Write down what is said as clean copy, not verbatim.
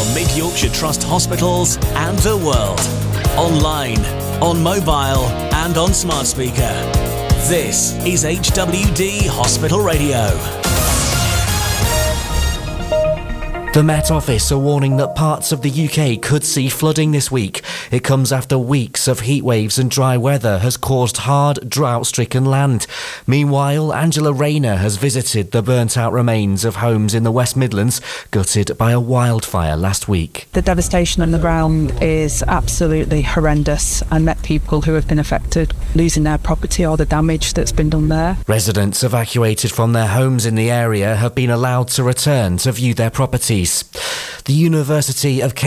from Mid-Yorkshire Trust hospitals and the world. Online, on mobile and on smart speaker. This is HWD Hospital Radio. The Met Office are warning that parts of the UK could see flooding this week. It comes after weeks of heat waves and dry weather has caused hard, drought-stricken land. Meanwhile, Angela Rayner has visited the burnt-out remains of homes in the West Midlands, gutted by a wildfire last week. The devastation on the ground is absolutely horrendous, and met people who have been affected losing their property or the damage that's been done there. Residents evacuated from their homes in the area have been allowed to return to view their properties. The University of